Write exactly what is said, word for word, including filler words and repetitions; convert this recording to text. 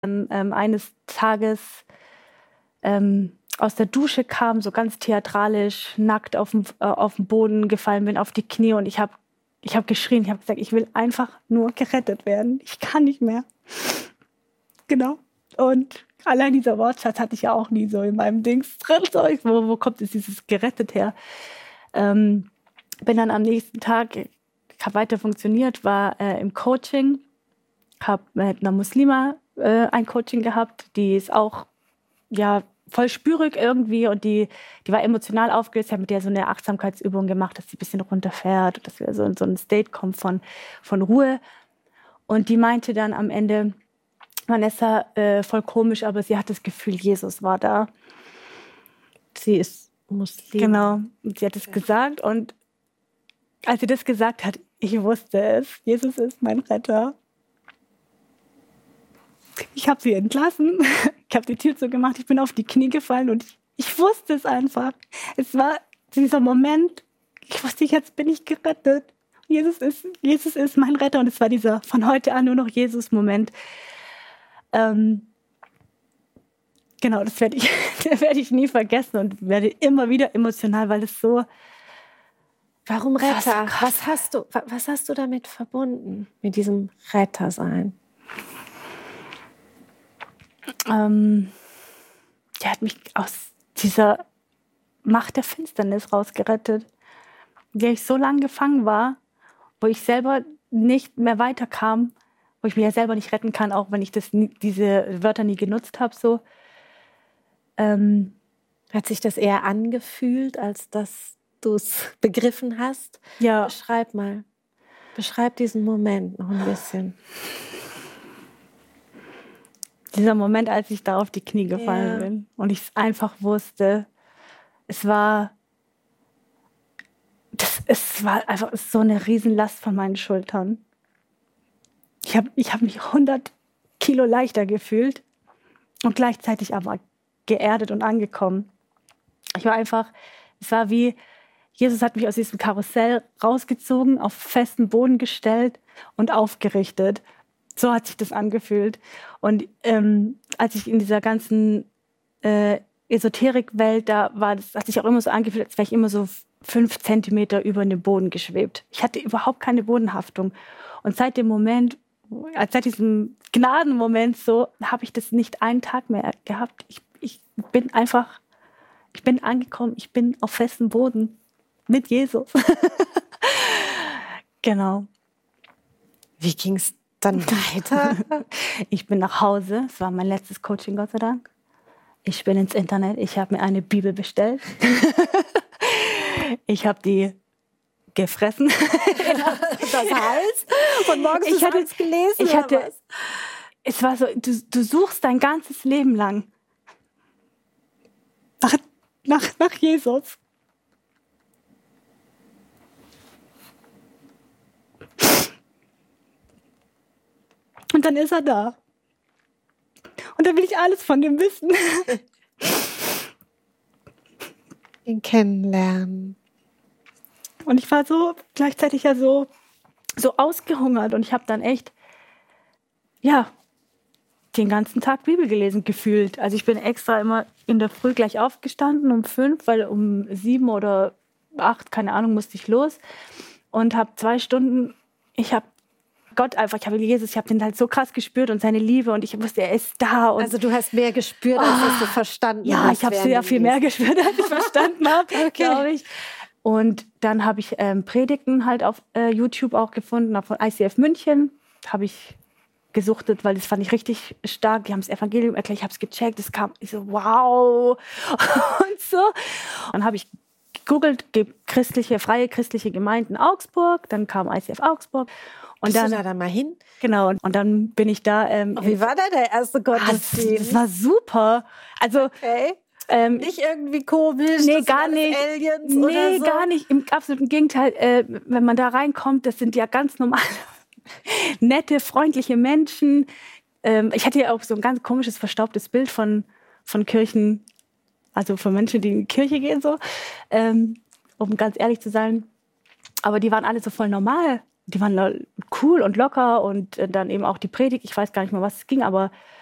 Dann, ähm, eines Tages ähm, aus der Dusche kam, so ganz theatralisch, nackt auf den, äh, auf den Boden gefallen bin, auf die Knie. Und ich habe ich hab geschrien, ich habe gesagt, ich will einfach nur gerettet werden. Ich kann nicht mehr. Genau. Und allein dieser Wortschatz hatte ich ja auch nie so in meinem Dings drin. So, ich, wo, wo kommt jetzt dieses gerettet her? Ähm, bin dann am nächsten Tag, habe weiter funktioniert, war äh, im Coaching, habe mit einer Muslima äh, ein Coaching gehabt, die ist auch ja voll spürig irgendwie und die, die war emotional aufgelöst. Ich habe mit der so eine Achtsamkeitsübung gemacht, dass sie ein bisschen runterfährt und dass wir so in so ein State kommen von, von Ruhe. Und die meinte dann am Ende, Vanessa, äh, voll komisch, aber sie hat das Gefühl, Jesus war da. Sie ist Muslim. Genau, und sie hat es gesagt und als sie das gesagt hat, ich wusste es, Jesus ist mein Retter. Ich habe sie entlassen, ich habe die Tür zugemacht, ich bin auf die Knie gefallen und ich, ich wusste es einfach. Es war dieser Moment, ich wusste, jetzt bin ich gerettet. Jesus ist, Jesus ist mein Retter und es war dieser von heute an nur noch Jesus-Moment. Ähm, genau, das werde ich, das werde ich nie vergessen und werde immer wieder emotional, weil es so... Warum Retter? Was, was, hast du, was hast du damit verbunden, mit diesem Rettersein? Ähm, der hat mich aus dieser Macht der Finsternis rausgerettet, in der ich so lange gefangen war, wo ich selber nicht mehr weiterkam, wo ich mich ja selber nicht retten kann, auch wenn ich das nie, diese Wörter nie genutzt habe. So. Ähm, hat sich das eher angefühlt, als dass du es begriffen hast? Ja. Beschreib mal. Beschreib diesen Moment noch ein bisschen. Dieser Moment, als ich da auf die Knie gefallen ja. bin und ich es einfach wusste, es war, das, es war einfach so eine Riesenlast von meinen Schultern. Ich habe ich hab mich hundert Kilo leichter gefühlt und gleichzeitig aber geerdet und angekommen. Ich war einfach, es war wie, Jesus hat mich aus diesem Karussell rausgezogen, auf festen Boden gestellt und aufgerichtet. So hat sich das angefühlt. Und ähm, als ich in dieser ganzen äh, Esoterik-Welt, da war das, hat sich auch immer so angefühlt, als wäre ich immer so fünf Zentimeter über den Boden geschwebt. Ich hatte überhaupt keine Bodenhaftung. Und seit dem Moment, seit diesem Gnadenmoment so, habe ich das nicht einen Tag mehr gehabt. Ich, ich bin einfach, ich bin angekommen, ich bin auf festem Boden mit Jesus. Genau. Wie ging es dann weiter? Ich bin nach Hause. Es war mein letztes Coaching, Gott sei Dank. Ich bin ins Internet. Ich habe mir eine Bibel bestellt. Ich habe die gefressen. Das heißt, von morgens bis abends gelesen ich hatte, oder was? Es war so, du, du suchst dein ganzes Leben lang nach, nach, nach Jesus. Und dann ist er da. Und dann will ich alles von dem wissen. Ihn kennenlernen. Und ich war so gleichzeitig ja so, so ausgehungert. Und ich habe dann echt, ja, den ganzen Tag Bibel gelesen gefühlt. Also ich bin extra immer in der Früh gleich aufgestanden um fünf, weil um sieben oder acht, keine Ahnung, musste ich los. Und habe zwei Stunden, ich habe Gott einfach, ich habe Jesus, ich habe den halt so krass gespürt und seine Liebe und ich wusste, er ist da. Und also du hast mehr gespürt, als oh, dass du verstanden ja, hast. Ja, ich habe sehr viel mehr gespürt, als ich verstanden habe, okay. glaube ich. Und dann habe ich ähm, Predigten halt auf äh, YouTube auch gefunden, auch von I C F München. Habe ich gesuchtet, weil das fand ich richtig stark. Die haben das Evangelium erklärt, ich habe es gecheckt, es kam, ich so, wow. Und so. Dann habe ich gegoogelt, christliche, freie christliche Gemeinden Augsburg, dann kam I C F Augsburg. Und Bist dann, du da dann mal hin? Genau, und dann bin ich da. Ähm, oh, wie war da der erste Gottesdienst? Ah, das, das war super. Also, okay. ähm, nicht irgendwie komisch, nee, gar nicht. Aliens nee, oder so? gar nicht. Im absoluten Gegenteil. Äh, wenn man da reinkommt, das sind ja ganz normale, nette, freundliche Menschen. Ähm, ich hatte ja auch so ein ganz komisches, verstaubtes Bild von, von Kirchen, also von Menschen, die in die Kirche gehen, so, ähm, um ganz ehrlich zu sein. Aber die waren alle so voll normal. Die waren cool und locker und dann eben auch die Predigt. Ich weiß gar nicht mehr, was es ging, aber